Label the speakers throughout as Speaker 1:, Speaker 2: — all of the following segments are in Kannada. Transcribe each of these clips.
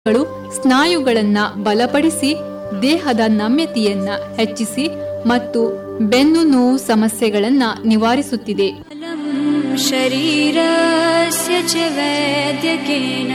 Speaker 1: ಸ್ನಾಯುಗಳನ್ನ ಬಲಪಡಿಸಿ ದೇಹದ ನಮ್ಯತೆಯನ್ನ ಹೆಚ್ಚಿಸಿ ಮತ್ತು ಬೆನ್ನು ನೋವು ಸಮಸ್ಯೆಗಳನ್ನ ನಿವಾರಿಸುತ್ತಿದೆ.
Speaker 2: ಶರೀರಸ್ಯ ಚ ವೈದ್ಯಕೇನ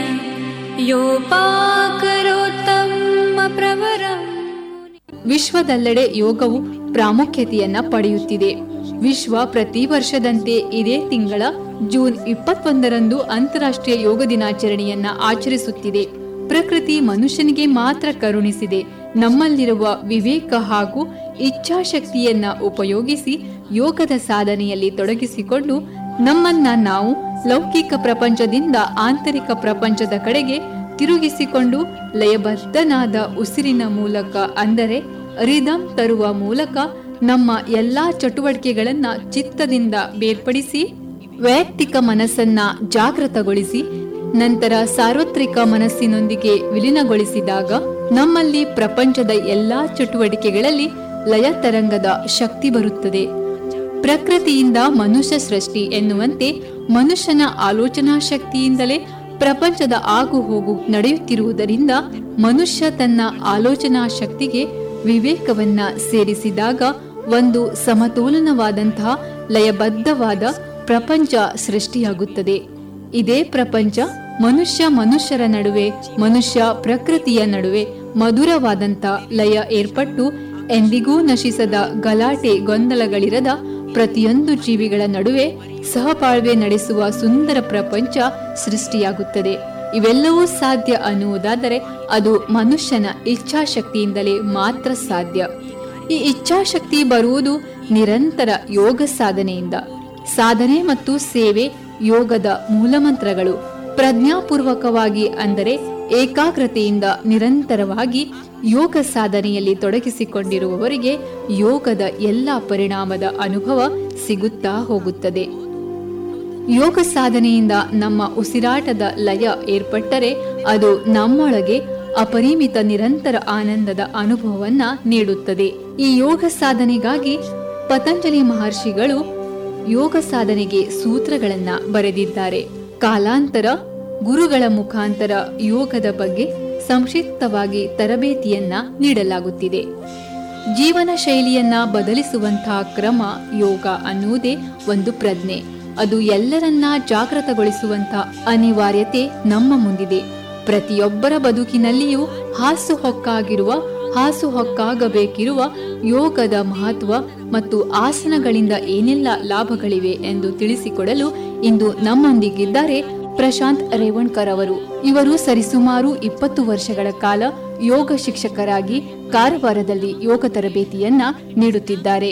Speaker 2: ಯೋಪಾಕರೋತ್ತಮ ಪ್ರವರಂ.
Speaker 1: ವಿಶ್ವದೆಲ್ಲೆಡೆ ಯೋಗವು ಪ್ರಾಮುಖ್ಯತೆಯನ್ನ ಪಡೆಯುತ್ತಿದೆ. ವಿಶ್ವ ಪ್ರತಿ ವರ್ಷದಂತೆ ಇದೇ ತಿಂಗಳ ಜೂನ್ 21ರಂದು ಅಂತಾರಾಷ್ಟ್ರೀಯ ಯೋಗ ದಿನಾಚರಣೆಯನ್ನ ಆಚರಿಸುತ್ತಿದೆ. ಪ್ರಕೃತಿ ಮನುಷ್ಯನಿಗೆ ಮಾತ್ರ ಕರುಣಿಸಿದೆ. ನಮ್ಮಲ್ಲಿರುವ ವಿವೇಕ ಹಾಗೂ ಇಚ್ಛಾಶಕ್ತಿಯನ್ನ ಉಪಯೋಗಿಸಿ ಯೋಗದ ಸಾಧನೆಯಲ್ಲಿ ತೊಡಗಿಸಿಕೊಂಡು ನಮ್ಮನ್ನ ನಾವು ಲೌಕಿಕ ಪ್ರಪಂಚದಿಂದ ಆಂತರಿಕ ಪ್ರಪಂಚದ ಕಡೆಗೆ ತಿರುಗಿಸಿಕೊಂಡು ಲಯಬದ್ಧನಾದ ಉಸಿರಿನ ಮೂಲಕ, ಅಂದರೆ ರಿದಮ್ ತರುವ ಮೂಲಕ ನಮ್ಮ ಎಲ್ಲಾ ಚಟುವಟಿಕೆಗಳನ್ನ ಚಿತ್ತದಿಂದ ಬೇರ್ಪಡಿಸಿ ವೈಯಕ್ತಿಕ ಮನಸ್ಸನ್ನ ಜಾಗೃತಗೊಳಿಸಿ ನಂತರ ಸಾರ್ವತ್ರಿಕ ಮನಸ್ಸಿನೊಂದಿಗೆ ವಿಲೀನಗೊಳಿಸಿದಾಗ ನಮ್ಮಲ್ಲಿ ಪ್ರಪಂಚದ ಎಲ್ಲಾ ಚಟುವಟಿಕೆಗಳಲ್ಲಿ ಲಯ ತರಂಗದ ಶಕ್ತಿ ಬರುತ್ತದೆ. ಪ್ರಕೃತಿಯಿಂದ ಮನುಷ್ಯ ಸೃಷ್ಟಿ ಎನ್ನುವಂತೆ ಮನುಷ್ಯನ ಆಲೋಚನಾ ಶಕ್ತಿಯಿಂದಲೇ ಪ್ರಪಂಚದ ಆಗು ಹೋಗು ನಡೆಯುತ್ತಿರುವುದರಿಂದ ಮನುಷ್ಯ ತನ್ನ ಆಲೋಚನಾ ಶಕ್ತಿಗೆ ವಿವೇಕವನ್ನ ಸೇರಿಸಿದಾಗ ಒಂದು ಸಮತೋಲನವಾದಂತಹ ಲಯಬದ್ಧವಾದ ಪ್ರಪಂಚ ಸೃಷ್ಟಿಯಾಗುತ್ತದೆ. ಇದೇ ಪ್ರಪಂಚ ಮನುಷ್ಯರ ನಡುವೆ, ಮನುಷ್ಯ ಪ್ರಕೃತಿಯ ನಡುವೆ ಮಧುರವಾದಂತ ಲಯ ಏರ್ಪಟ್ಟು ಎಂದಿಗೂ ನಶಿಸದ ಗಲಾಟೆ ಗೊಂದಲಗಳಿರದ ಪ್ರತಿಯೊಂದು ಜೀವಿಗಳ ನಡುವೆ ಸಹಬಾಳ್ವೆ ನಡೆಸುವ ಸುಂದರ ಪ್ರಪಂಚ ಸೃಷ್ಟಿಯಾಗುತ್ತದೆ. ಇವೆಲ್ಲವೂ ಸಾಧ್ಯ ಅನ್ನುವುದಾದರೆ ಅದು ಮನುಷ್ಯನ ಇಚ್ಛಾಶಕ್ತಿಯಿಂದಲೇ ಮಾತ್ರ ಸಾಧ್ಯ. ಈ ಇಚ್ಛಾಶಕ್ತಿ ಬರುವುದು ನಿರಂತರ ಯೋಗ ಸಾಧನೆಯಿಂದ. ಸಾಧನೆ ಮತ್ತು ಸೇವೆ ಯೋಗದ ಮೂಲಮಂತ್ರಗಳು. ಪ್ರಜ್ಞಾಪೂರ್ವಕವಾಗಿ, ಅಂದರೆ ಏಕಾಗ್ರತೆಯಿಂದ ನಿರಂತರವಾಗಿ ಯೋಗ ಸಾಧನೆಯಲ್ಲಿ ತೊಡಗಿಸಿಕೊಂಡಿರುವವರಿಗೆ ಯೋಗದ ಎಲ್ಲ ಪರಿಣಾಮದ ಅನುಭವ ಸಿಗುತ್ತಾ ಹೋಗುತ್ತದೆ. ಯೋಗ ಸಾಧನೆಯಿಂದ ನಮ್ಮ ಉಸಿರಾಟದ ಲಯ ಏರ್ಪಟ್ಟರೆ ಅದು ನಮ್ಮೊಳಗೆ ಅಪರಿಮಿತ ನಿರಂತರ ಆನಂದದ ಅನುಭವವನ್ನ ನೀಡುತ್ತದೆ. ಈ ಯೋಗ ಸಾಧನೆಗಾಗಿ ಪತಂಜಲಿ ಮಹರ್ಷಿಗಳು ಯೋಗ ಸಾಧನೆಗೆ ಸೂತ್ರಗಳನ್ನ ಬರೆದಿದ್ದಾರೆ. ಕಾಲಾಂತರ ಗುರುಗಳ ಮುಖಾಂತರ ಯೋಗದ ಬಗ್ಗೆ ಸಂಕ್ಷಿಪ್ತವಾಗಿ ತರಬೇತಿಯನ್ನ ನೀಡಲಾಗುತ್ತಿದೆ. ಜೀವನ ಶೈಲಿಯನ್ನ ಬದಲಿಸುವಂತಹ ಕ್ರಮ ಯೋಗ ಅನ್ನುವುದೇ ಒಂದು ಪ್ರಜ್ಞೆ. ಅದು ಎಲ್ಲರನ್ನ ಜಾಗೃತಗೊಳಿಸುವಂತಹ ಅನಿವಾರ್ಯತೆ ನಮ್ಮ ಮುಂದಿದೆ. ಪ್ರತಿಯೊಬ್ಬರ ಬದುಕಿನಲ್ಲಿಯೂ ಹಾಸುಹೊಕ್ಕಾಗಬೇಕಿರುವ ಯೋಗದ ಮಹತ್ವ ಮತ್ತು ಆಸನಗಳಿಂದ ಏನೆಲ್ಲ ಲಾಭಗಳಿವೆ ಎಂದು ತಿಳಿಸಿಕೊಡಲು ಇಂದು ನಮ್ಮೊಂದಿಗಿದ್ದಾರೆ ಪ್ರಶಾಂತ್ ರೇವಣ್ಕರ್ ಅವರು. ಇವರು ಸರಿಸುಮಾರು 20 ವರ್ಷಗಳ ಕಾಲ ಯೋಗ ಶಿಕ್ಷಕರಾಗಿ ಕಾರವಾರದಲ್ಲಿ ಯೋಗ ತರಬೇತಿಯನ್ನ ನೀಡುತ್ತಿದ್ದಾರೆ.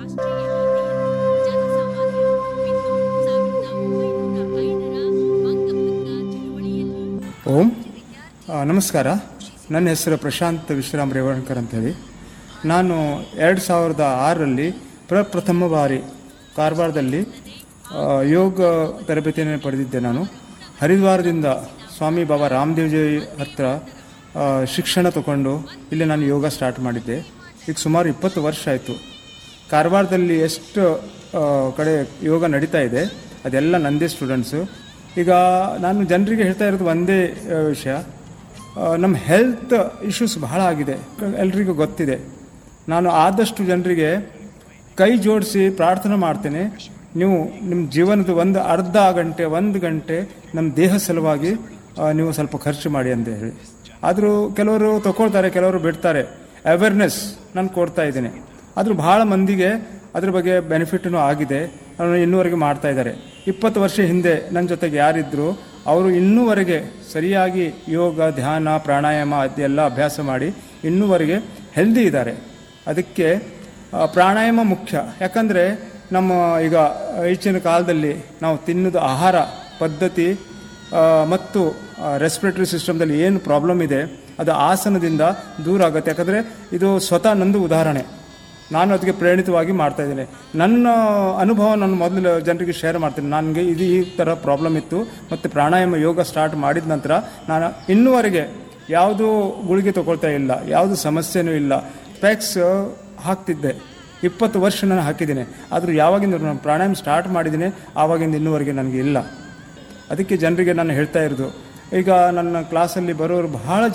Speaker 3: ಓಂ ನಮಸ್ಕಾರ. ನನ್ನ ಹೆಸರು ಪ್ರಶಾಂತ್ ವಿಶ್ರಾಮ್ ರೇವಣ್ಕರ್ ಅಂತೇಳಿ. ನಾನು 2006ರಲ್ಲಿ ಪ್ರಥಮ ಬಾರಿ ಕಾರವಾರದಲ್ಲಿ ಯೋಗ ತರಬೇತಿಯನ್ನು ಪಡೆದಿದ್ದೆ. ನಾನು ಹರಿದ್ವಾರದಿಂದ ಸ್ವಾಮಿ ಬಾಬಾ ರಾಮದೇವ್ಜಿ ಹತ್ರ ಶಿಕ್ಷಣ ತಗೊಂಡು ಇಲ್ಲಿ ನಾನು ಯೋಗ ಸ್ಟಾರ್ಟ್ ಮಾಡಿದ್ದೆ. ಈಗ ಸುಮಾರು 20 ವರ್ಷ ಆಯಿತು. ಕಾರವಾರದಲ್ಲಿ ಎಷ್ಟು ಕಡೆ ಯೋಗ ನಡೀತಾ ಇದೆ ಅದೆಲ್ಲ ನಂದೇ ಸ್ಟೂಡೆಂಟ್ಸು. ಈಗ ನಾನು ಜನರಿಗೆ ಹೇಳ್ತಾ ಇರೋದು ಒಂದೇ ವಿಷಯ, ನಮ್ಮ ಹೆಲ್ತ್ ಇಶ್ಯೂಸ್ ಬಹಳ ಆಗಿದೆ, ಎಲ್ರಿಗೂ ಗೊತ್ತಿದೆ. ನಾನು ಆದಷ್ಟು ಜನರಿಗೆ ಕೈ ಜೋಡಿಸಿ ಪ್ರಾರ್ಥನೆ ಮಾಡ್ತೇನೆ, ನೀವು ನಿಮ್ಮ ಜೀವನದ ಒಂದು ಗಂಟೆ ನಮ್ಮ ದೇಹ ಸಲುವಾಗಿ ನೀವು ಸ್ವಲ್ಪ ಖರ್ಚು ಮಾಡಿ ಅಂತ ಹೇಳಿ. ಆದರೂ ಕೆಲವರು ತಗೊಳ್ತಾರೆ, ಕೆಲವರು ಬಿಡ್ತಾರೆ. ಅವೇರ್ನೆಸ್ ನಾನು ಕೊಡ್ತಾ ಇದ್ದೇನೆ. ಆದರೂ ಭಾಳ ಮಂದಿಗೆ ಅದ್ರ ಬಗ್ಗೆ ಬೆನಿಫಿಟ್ನೂ ಆಗಿದೆ. ಅವರು ಇನ್ನೂವರೆಗೆ ಮಾಡ್ತಾ ಇದ್ದಾರೆ. 20 ವರ್ಷ ಹಿಂದೆ ನನ್ನ ಜೊತೆಗೆ ಯಾರಿದ್ರು ಅವರು ಇನ್ನೂವರೆಗೆ ಸರಿಯಾಗಿ ಯೋಗ, ಧ್ಯಾನ, ಪ್ರಾಣಾಯಾಮ ಅದೆಲ್ಲ ಅಭ್ಯಾಸ ಮಾಡಿ ಇನ್ನೂವರೆಗೆ ಹೆಲ್ದಿ ಇದ್ದಾರೆ. ಅದಕ್ಕೆ ಪ್ರಾಣಾಯಾಮ ಮುಖ್ಯ. ಯಾಕಂದರೆ ನಮ್ಮ ಈಗ ಈಚಿನ ಕಾಲದಲ್ಲಿ ನಾವು ತಿನ್ನೋದು ಆಹಾರ ಪದ್ಧತಿ ಮತ್ತು ರೆಸ್ಪಿರೇಟರಿ ಸಿಸ್ಟಮ್ದಲ್ಲಿ ಏನು ಪ್ರಾಬ್ಲಮ್ ಇದೆ ಅದು ಆಸನದಿಂದ ದೂರ ಆಗುತ್ತೆ. ಯಾಕಂದರೆ ಇದು ಸ್ವತಃ ನಂದು ಉದಾಹರಣೆ, ನಾನು ಅದಕ್ಕೆ ಪ್ರೇರಿತವಾಗಿ ಮಾಡ್ತಾಯಿದ್ದೇನೆ. ನನ್ನ ಅನುಭವ ನಾನು ಮೊದಲು ಜನರಿಗೆ ಶೇರ್ ಮಾಡ್ತೀನಿ. ನನಗೆ ಇದು ಈ ಥರ ಪ್ರಾಬ್ಲಮ್ ಇತ್ತು ಮತ್ತು ಪ್ರಾಣಾಯಾಮ ಯೋಗ ಸ್ಟಾರ್ಟ್ ಮಾಡಿದ ನಂತರ ನಾನು ಇನ್ನೂವರೆಗೆ ಯಾವುದೂ ಗುಳಿಗೆ ತೊಗೊಳ್ತಾ ಇಲ್ಲ, ಯಾವುದು ಸಮಸ್ಯೆನೂ ಇಲ್ಲ. ಸ್ಪೆಕ್ಸ್ ಹಾಕ್ತಿದ್ದೆ, 20 ವರ್ಷ ನಾನು ಹಾಕಿದ್ದೀನಿ. ಆದರೂ ಯಾವಾಗಿಂದ ನಾನು ಪ್ರಾಣಾಯಾಮ ಸ್ಟಾರ್ಟ್ ಮಾಡಿದ್ದೀನಿ ಆವಾಗಿಂದ ಇನ್ನೂವರೆಗೆ ನನಗೆ ಇಲ್ಲ. ಅದಕ್ಕೆ ಜನರಿಗೆ ನಾನು ಹೇಳ್ತಾ ಇರೋದು, ಈಗ ನನ್ನ ಕ್ಲಾಸಲ್ಲಿ ಬರೋರು ಬಹಳ